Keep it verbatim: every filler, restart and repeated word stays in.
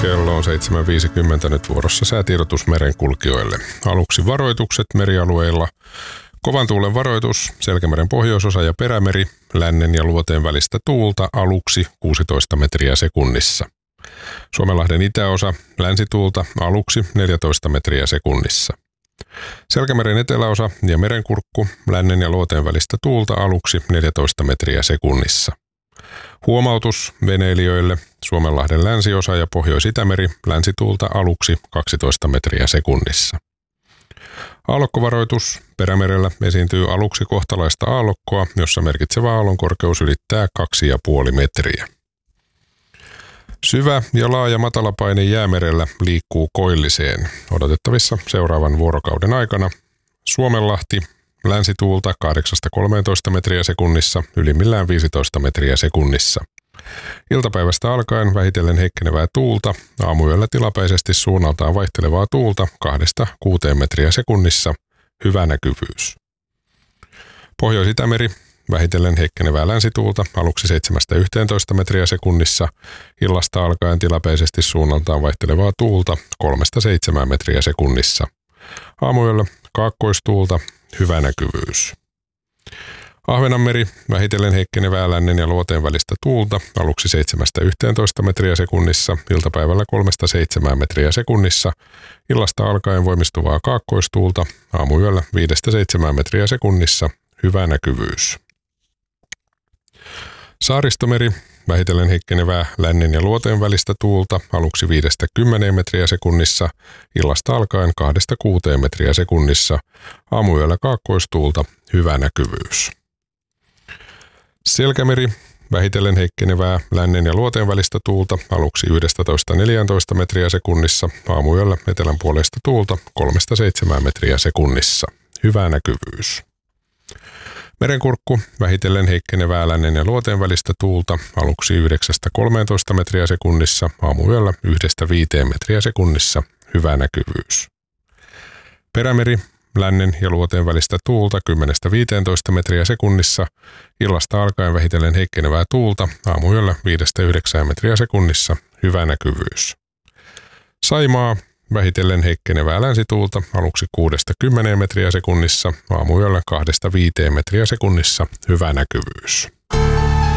Kello on seitsemän viisikymmentä nyt vuorossa säätiedotus merenkulkijoille. Aluksi varoitukset merialueilla. Kovan tuulen varoitus, Selkämeren pohjoisosa ja Perämeri, lännen ja luoteen välistä tuulta aluksi kuusitoista metriä sekunnissa. Suomenlahden itäosa, länsituulta aluksi neljätoista metriä sekunnissa. Selkämeren eteläosa ja Merenkurkku, lännen ja luoteen välistä tuulta aluksi neljätoista metriä sekunnissa. Huomautus veneilijöille, Suomenlahden länsiosa ja Pohjois-Itämeri, länsituulta aluksi kaksitoista metriä sekunnissa. Aallokkovaroitus, Perämerellä esiintyy aluksi kohtalaista aallokkoa, jossa merkitsevä aallonkorkeus ylittää kaksi pilkku viisi metriä. Syvä ja laaja matalapaine Jäämerellä liikkuu koilliseen. Odotettavissa seuraavan vuorokauden aikana Suomenlahti, länsituulta kahdeksasta kolmeentoista metriä sekunnissa, ylimmillään viisitoista metriä sekunnissa. Iltapäivästä alkaen vähitellen heikkenevää tuulta, aamuyöllä tilapäisesti suunnaltaan vaihtelevaa tuulta kahdesta kuuteen metriä sekunnissa, hyvä näkyvyys. Pohjois-Itämeri, vähitellen heikkenevää länsituulta, aluksi seitsemästä yhteentoista metriä sekunnissa, illasta alkaen tilapäisesti suunnaltaan vaihtelevaa tuulta kolmesta seitsemään metriä sekunnissa. Aamuyöllä kaakkoistuulta, hyvä näkyvyys. Ahvenanmeri, vähitellen heikkenevää lännen ja luoteen välistä tuulta, aluksi seitsemästä yhteentoista metriä sekunnissa, iltapäivällä kolmesta seitsemään metriä sekunnissa, illasta alkaen voimistuvaa kaakkoistuulta, aamuyöllä viidestä seitsemään metriä sekunnissa, hyvä näkyvyys. Saaristomeri, vähitellen heikkenevää lännen ja luoteen välistä tuulta, aluksi viidestä kymmeneen metriä sekunnissa, illasta alkaen kahdesta kuuteen metriä sekunnissa, aamuyöllä kaakkoistuulta, hyvä näkyvyys. Selkämeri, vähitellen heikkenevää lännen ja luoteen välistä tuulta, aluksi yksitoista neljätoista metriä sekunnissa, aamuyöllä etelän puolesta tuulta kolmesta seitsemään metriä sekunnissa, hyvä näkyvyys. Merenkurkku, vähitellen heikkenevää lännen ja luoteen välistä tuulta, aluksi yhdeksästä kolmeentoista metriä sekunnissa, aamuyöllä yhdestä viiteen metriä sekunnissa, hyvä näkyvyys. Perämeri, lännen ja luoteen välistä tuulta kymmenestä viiteentoista metriä sekunnissa, illasta alkaen vähitellen heikkenevää tuulta, aamuyöllä viidestä yhdeksään metriä sekunnissa, hyvä näkyvyys. Saimaa, vähitellen heikkenevää länsituulta, aluksi kuudesta kymmeneen metriä sekunnissa, aamuyöllä kahdesta viiteen metriä sekunnissa, hyvä näkyvyys.